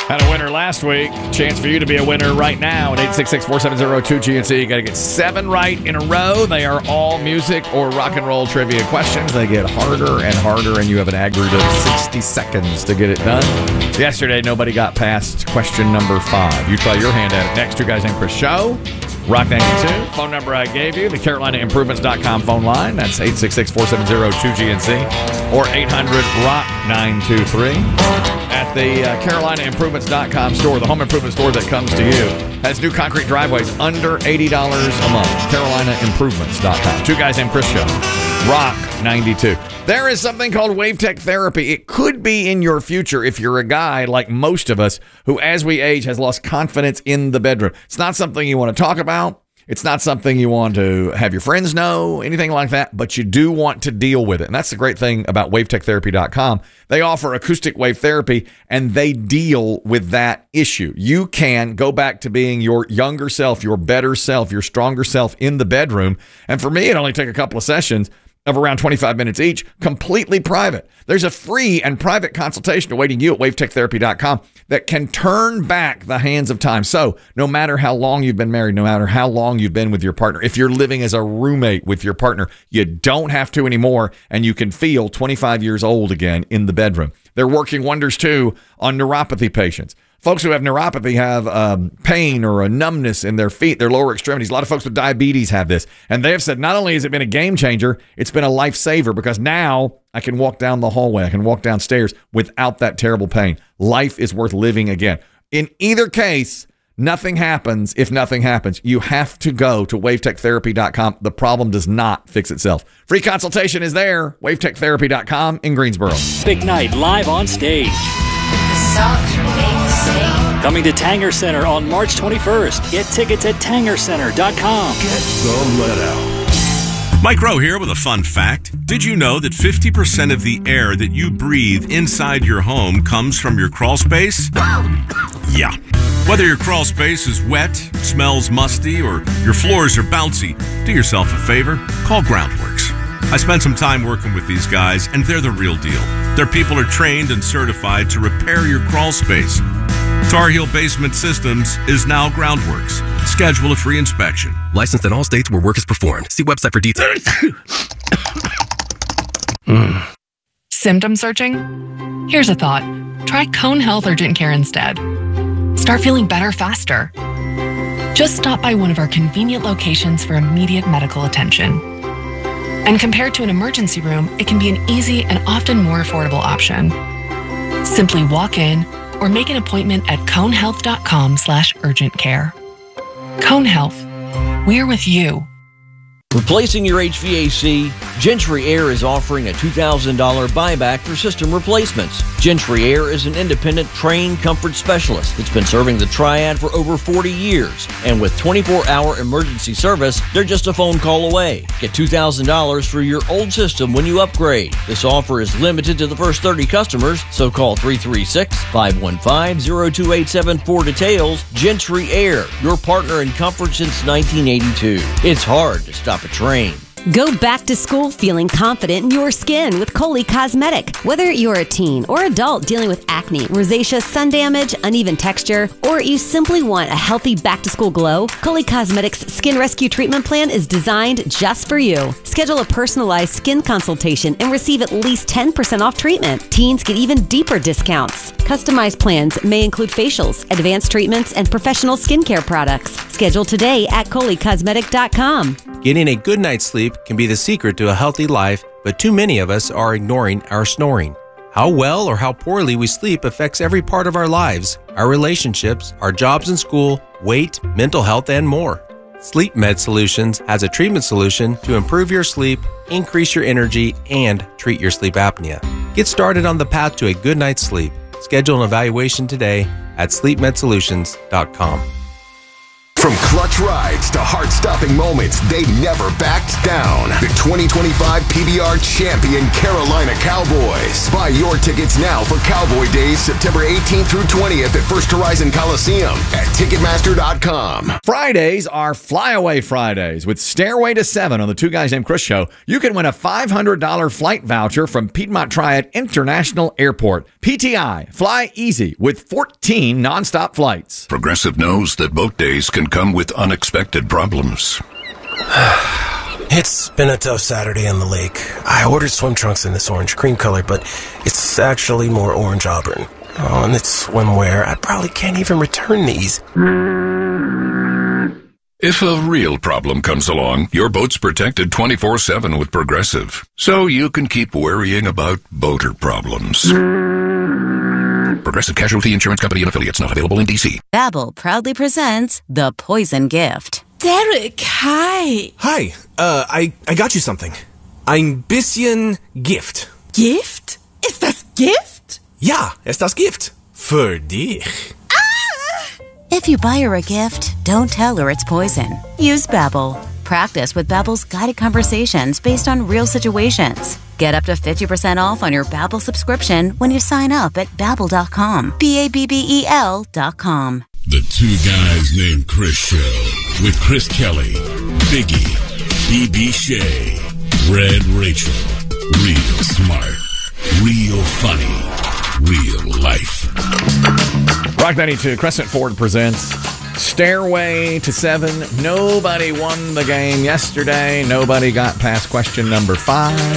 Had a winner last week. Chance for you to be a winner right now at 866-470-2GNC. You got to get 7 right in a row. They are all music or rock and roll trivia questions. They get harder and harder, and you have an aggregate of 60 seconds to get it done. Yesterday, nobody got past question number 5. You try your hand at it next. 2 Guys Named Chris Show. Rock 92. Phone number I gave you, the CarolinaImprovements.com phone line. That's 866-470-2GNC or 800-ROCK-923. At the CarolinaImprovements.com store, the home improvement store that comes to you, has new concrete driveways under $80 a month. CarolinaImprovements.com. 2 Guys Named Chris Show. Rock 92. There is something called WaveTech therapy. It could be in your future if you're a guy like most of us who, as we age, has lost confidence in the bedroom. It's not something you want to talk about. It's not something you want to have your friends know, anything like that, but you do want to deal with it. And that's the great thing about WaveTechTherapy.com. They offer acoustic wave therapy, and they deal with that issue. You can go back to being your younger self, your better self, your stronger self in the bedroom. And for me, it only took a couple of sessions of around 25 minutes each, completely private. There's a free and private consultation awaiting you at WaveTechTherapy.com that can turn back the hands of time. So no matter how long you've been married, no matter how long you've been with your partner, if you're living as a roommate with your partner, you don't have to anymore, and you can feel 25 years old again in the bedroom. They're working wonders, too, on neuropathy patients. Folks who have neuropathy have pain or a numbness in their feet, their lower extremities. A lot of folks with diabetes have this. And they have said not only has it been a game changer, it's been a lifesaver because now I can walk down the hallway. I can walk downstairs without that terrible pain. Life is worth living again. In either case, nothing happens if nothing happens. You have to go to WaveTechTherapy.com. The problem does not fix itself. Free consultation is there. WaveTechTherapy.com in Greensboro. Big night live on stage. Coming to Tanger Center on March 21st. Get tickets at TangerCenter.com. Get the let out. Mike Rowe here with a fun fact. Did you know that 50% of the air that you breathe inside your home comes from your crawl space? Yeah. Whether your crawl space is wet, smells musty, or your floors are bouncy, do yourself a favor. Call Groundworks. I spent some time working with these guys, and they're the real deal. Their people are trained and certified to repair your crawl space. Tar Heel Basement Systems is now Groundworks. Schedule a free inspection. Licensed in all states where work is performed. See website for details. Symptom searching? Here's a thought. Try Cone Health Urgent Care instead. Start feeling better faster. Just stop by one of our convenient locations for immediate medical attention. And compared to an emergency room, it can be an easy and often more affordable option. Simply walk in or make an appointment at conehealth.com/urgent care. Cone Health. We're with you. Replacing your HVAC? Gentry Air is offering a $2,000 buyback for system replacements. Gentry Air is an independent, trained comfort specialist that's been serving the Triad for over 40 years. And with 24-hour emergency service, they're just a phone call away. Get $2,000 for your old system when you upgrade. This offer is limited to the first 30 customers, so call 336-515-0287 for details. Gentry Air, your partner in comfort since 1982. It's hard to stop a train. Go back to school feeling confident in your skin with Coley Cosmetic. Whether you're a teen or adult dealing with acne, rosacea, sun damage, uneven texture, or you simply want a healthy back-to-school glow, Coley Cosmetic's Skin Rescue Treatment Plan is designed just for you. Schedule a personalized skin consultation and receive at least 10% off treatment. Teens get even deeper discounts. Customized plans may include facials, advanced treatments, and professional skincare products. Schedule today at ColeyCosmetic.com. Getting a good night's sleep can be the secret to a healthy life, but too many of us are ignoring our snoring. How well or how poorly we sleep affects every part of our lives, our relationships, our jobs and school, weight, mental health, and more. Sleep Med Solutions has a treatment solution to improve your sleep, increase your energy, and treat your sleep apnea. Get started on the path to a good night's sleep. Schedule an evaluation today at sleepmedsolutions.com. From clutch rides to heart-stopping moments, they never backed down. The 2025 PBR champion Carolina Cowboys. Buy your tickets now for Cowboy Days, September 18th through 20th at First Horizon Coliseum at Ticketmaster.com. Fridays are Flyaway Fridays. With Stairway to 7 on the Two Guys Named Chris show, you can win a $500 flight voucher from Piedmont Triad International Airport. PTI, fly easy with 14 nonstop flights. Progressive knows that boat days can come with unexpected problems. It's been a tough Saturday on the lake. I ordered swim trunks in this orange cream color, but it's actually more orange auburn. Oh, and it's swimwear. I probably can't even return these. If a real problem comes along, your boat's protected 24/7 with Progressive, so you can keep worrying about boater problems. Progressive Casualty Insurance Company and Affiliates, not available in D.C. Babbel proudly presents The Poison Gift. Derek, hi. Hi, I got you something. Ein bisschen Gift. Gift? Ist das Gift? Ja, ist das Gift. Für dich. If you buy her a gift, don't tell her it's poison. Use Babbel. Practice with Babbel's guided conversations based on real situations. Get up to 50% off on your Babbel subscription when you sign up at Babbel.com. Babbel.com. The Two Guys Named Chris show with Chris Kelly, Biggie, BB Shea, Red Rachel. Real smart, real funny, real life. Rock 92, Crescent Ford presents Stairway to 7. Nobody won the game yesterday. Nobody got past question number 5.